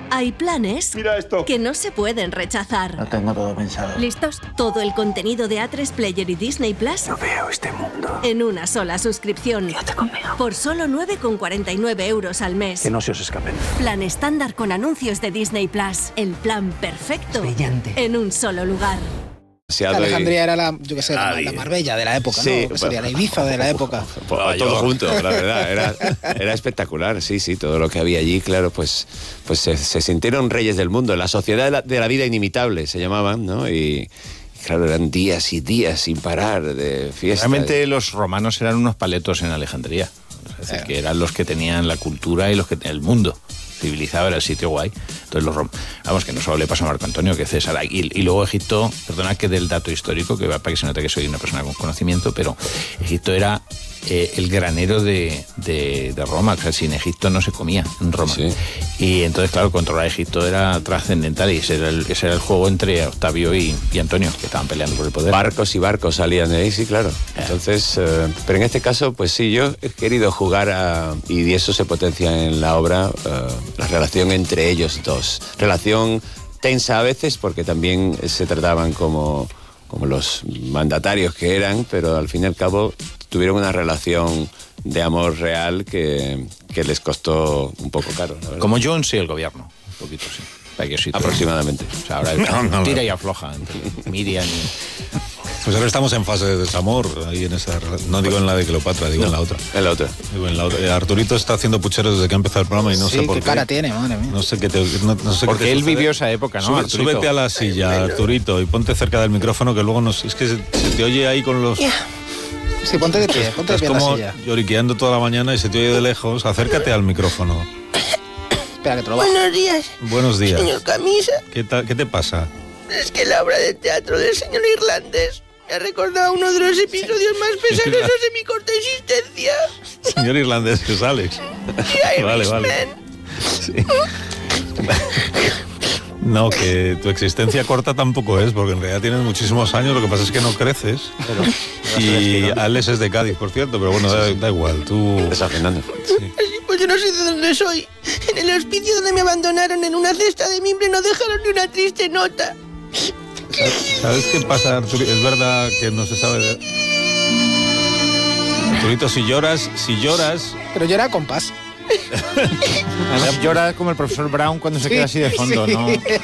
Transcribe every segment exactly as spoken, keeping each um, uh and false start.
Hay planes Mira esto. que no se pueden rechazar. Lo tengo todo pensado. ¿Listos? Todo el contenido de A tres Player y Disney Plus No veo este mundo. en una sola suscripción. Quédate conmigo. Por solo nueve con cuarenta y nueve euros al mes. Que no se os escapen. Plan estándar con anuncios de Disney Plus. El plan perfecto. Brillante. En un solo lugar. Alejandría era la, yo qué sé, la, Nadie. la Marbella de la época, Sí, ¿no? ¿Qué sería? La Ibiza de la época. Pues, todo junto, la verdad, era, era espectacular, sí, sí, todo lo que había allí, claro, pues, pues se, se sintieron reyes del mundo, la sociedad de la, de la vida inimitable se llamaban, ¿no? Y claro, eran días y días sin parar de fiesta. Realmente los romanos eran unos paletos en Alejandría, es decir, que eran los que tenían la cultura y los que el mundo civilizado, era el sitio guay. Entonces los rom vamos, que no solo le pasó a Marco Antonio, que César, y, y luego Egipto, perdona que del dato histórico, que va para que se note que soy una persona con conocimiento, pero Egipto era eh, el granero de, de, de Roma, o sea, sin Egipto no se comía en Roma. Sí. Y entonces, claro, controlar Egipto era trascendental, y ese era el, ese era el juego entre Octavio y, y Antonio, que estaban peleando por el poder. Barcos y barcos salían de ahí, sí, claro. Entonces, eh, pero en este caso, pues sí, yo he querido jugar a, y eso se potencia en la obra, eh, la relación entre ellos dos. Relación tensa a veces, porque también se trataban como, como los mandatarios que eran, pero al fin y al cabo tuvieron una relación de amor real que, que les costó un poco caro, la verdad. Como Jones y el gobierno, un poquito sí. Para que sí, Aproximadamente. O sea, ahora No, no, tira no. y afloja entre Miriam y... Pues ahora estamos en fase de desamor, ahí en esa rela- no digo en la de Cleopatra, digo en la otra. En la otra. Digo en la otra. Eh, Arturito está haciendo pucheros desde que ha empezado el programa y no sí, sé por qué qué. cara tiene, madre mía. No sé qué te, no, no sé qué Porque te él sucede. vivió esa época, ¿no, Sube- Arturito? súbete a la silla, Arturito, y ponte cerca del micrófono, que luego nos, es que se, se te oye ahí con los... Sí, ponte de pie, ponte de Estás pie en la como silla. lloriqueando toda la mañana y se te oye de lejos. Acércate al micrófono. Espera, que te lo bajo. Buenos días, Buenos días. señor Camisa. ¿Qué, tal, ¿Qué te pasa? Es que la obra de teatro del señor irlandés me ha recordado uno de los episodios más pesarosos de mi corta existencia. Señor irlandés, que es Alex. The Vale, Irishman. vale. Sí. No, que tu existencia corta tampoco es, porque en realidad tienes muchísimos años, lo que pasa es que no creces. Y Alex es de Cádiz, por cierto, pero bueno, da, da igual, tú... Desafinando. Sí. Pues yo no sé de dónde soy. En el hospicio donde me abandonaron en una cesta de mimbre no dejaron ni una triste nota. ¿Sabes qué pasa, Arturito? Es verdad que no se sabe de... Arturito, si lloras, si lloras... Pero yo era compás. Además llora como el profesor Brown cuando se queda así de fondo, Sí. ¿no?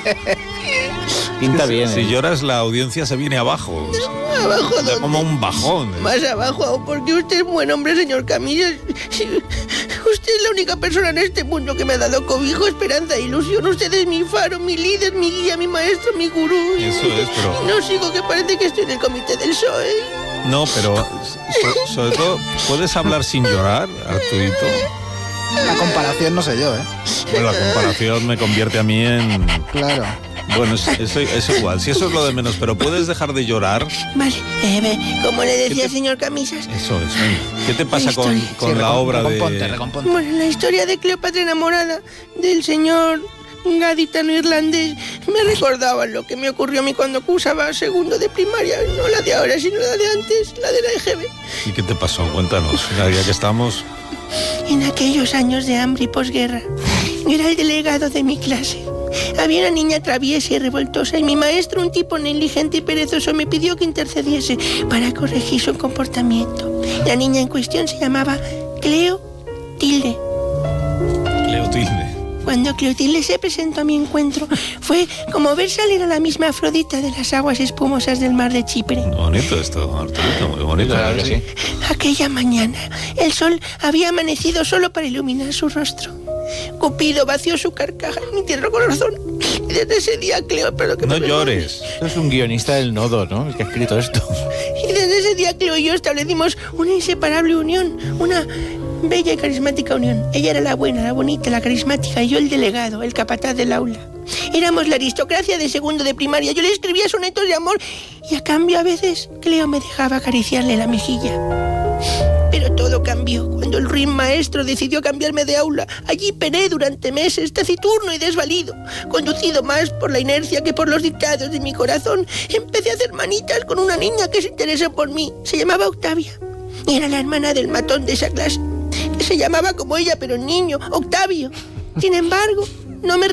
Pinta bien. Si ¿eh? lloras, la audiencia se viene abajo. ¿Abajo Da dónde? como un bajón. Más abajo aún, porque usted es buen hombre, señor Camisa. Sí, usted es la única persona en este mundo que me ha dado cobijo, esperanza e ilusión. Usted es mi faro, mi líder, mi guía, mi maestro, mi gurú. Eso es, pero... No sigo, que parece que estoy en el comité del P S O E. No, pero so- sobre todo, ¿puedes hablar sin llorar, Arturito? La comparación no sé yo, ¿eh? Bueno, la comparación me convierte a mí en... Claro. Bueno, es, es- es igual, si eso es lo de menos, pero ¿puedes dejar de llorar? Vale, eh, ve, como le decía ¿Qué el te- señor Camisas. Eso es. venga. ¿Qué te pasa con, Estoy- con Sí, la recom- obra recomponte, de... recomponte. Bueno, la historia de Cleopatra enamorada del señor gaditano irlandés me recordaba lo que me ocurrió a mí cuando cursaba segundo de primaria, no la de ahora, sino la de antes, la de la E G B. ¿Y qué te pasó? Cuéntanos. Ya que estamos... En aquellos años de hambre y posguerra, era el delegado de mi clase. Había una niña traviesa y revoltosa y mi maestro, un tipo negligente y perezoso, me pidió que intercediese para corregir su comportamiento. La niña en cuestión se llamaba Cleo Tilde. Cleotilde. Cuando Cleotilde se presentó a mi encuentro, fue como ver salir a la misma Afrodita de las aguas espumosas del mar de Chipre. Bonito esto, Arturito, muy bonito. Claro que sí. Aquella mañana, el sol había amanecido solo para iluminar su rostro. Cupido vació su carcaja en mi tierno corazón. Y desde ese día, Cleo, pero que No me llores. Esto es un guionista del Nodo, ¿no? El que ha escrito esto. Y desde ese día, Cleo y yo establecimos una inseparable unión, una bella y carismática unión. Ella era la buena, la bonita, la carismática, y yo el delegado, el capataz del aula. Éramos la aristocracia de segundo de primaria. Yo le escribía sonetos de amor y a cambio a veces Cleo me dejaba acariciarle la mejilla. Pero todo cambió cuando el ruin maestro decidió cambiarme de aula. Allí pené durante meses, taciturno y desvalido. Conducido más por la inercia que por los dictados de mi corazón, empecé a hacer manitas con una niña que se interesó por mí. Se llamaba Octavia. Y era la hermana del matón de esa clase, que se llamaba como ella, pero niño, Octavio. Sin embargo, no me